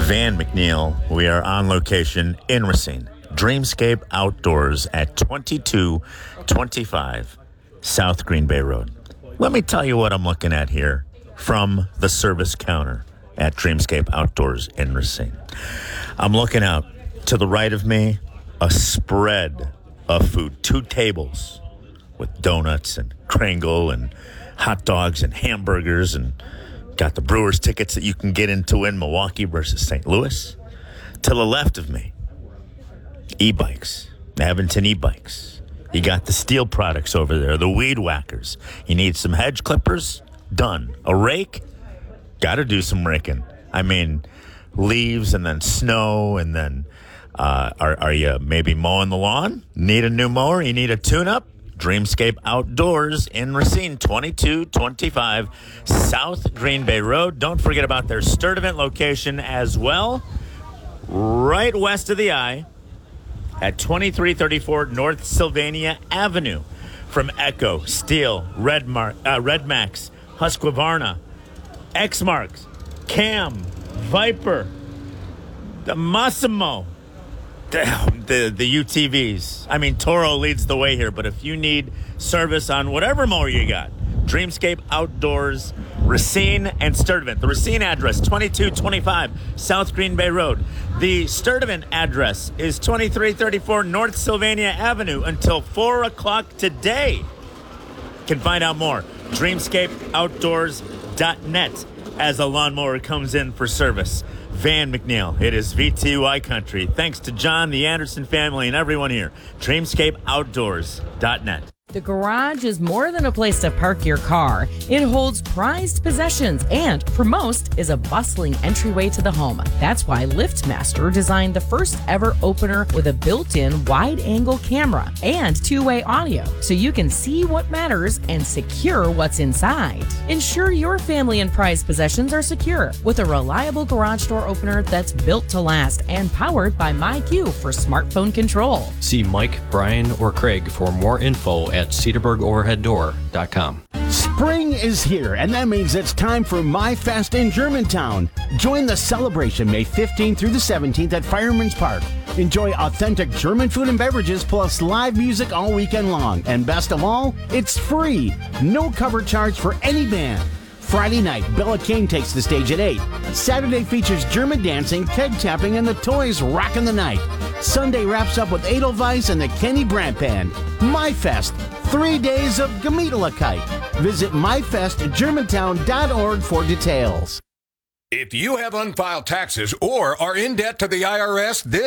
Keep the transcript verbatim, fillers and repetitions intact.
Van McNeil. We are on location in Racine. Dreamscape Outdoors at twenty-two twenty-five South Green Bay Road. Let me tell you what I'm looking at here from the service counter at Dreamscape Outdoors in Racine. I'm looking out to the right of me, a spread of food, two tables with donuts and Kringle and hot dogs and hamburgers, and got the Brewers tickets that you can get in to win Milwaukee versus Saint Louis. To the left of me, e-bikes, Aventon e-bikes. You got the steel products over there, the weed whackers. You need some hedge clippers? Done. A rake? Got to do some raking. I mean, leaves and then snow and then uh, are, are you maybe mowing the lawn? Need a new mower? You need a tune-up? Dreamscape Outdoors in Racine, twenty-two twenty-five South Green Bay Road. Don't forget about their Sturtevant location as well, right west of the I at twenty-three thirty-four North Sylvania Avenue. From Echo, Steel, Red, Mar- uh, Red Max, Husqvarna, X-Marks, Cam, Viper, the Massimo, the, the the U T Vs. I mean, Toro leads the way here, but if you need service on whatever mower you got, Dreamscape Outdoors, Racine and Sturtevant. The Racine address, twenty-two twenty-five South Green Bay Road. The Sturtevant address is twenty-three thirty-four North Sylvania Avenue until four o'clock today. You can find out more, dreamscape outdoors dot net, as a lawnmower comes in for service. Van McNeil, it is V T Y Country. Thanks to John, the Anderson family, and everyone here. dreamscape outdoors dot net. The garage is more than a place to park your car. It holds prized possessions and, for most, is a bustling entryway to the home. That's why LiftMaster designed the first ever opener with a built-in wide-angle camera and two-way audio, so you can see what matters and secure what's inside. Ensure your family and prized possessions are secure with a reliable garage door opener that's built to last and powered by MyQ for smartphone control. See Mike, Brian, or Craig for more info at cedarburg overhead door dot com. Spring is here, and that means it's time for MyFest in Germantown. Join the celebration May fifteenth through the seventeenth at Fireman's Park. Enjoy authentic German food and beverages plus live music all weekend long. And best of all, it's free. No cover charge for any band. Friday night, Bella King takes the stage at eight. Saturday features German dancing, keg tapping, and the Toys rockin' the night. Sunday wraps up with Edelweiss and the Kenny Brandt Band. MyFest, three days of Gemütlichkeit. Visit my fest germantown dot org for details. If you have unfiled taxes or are in debt to the I R S, this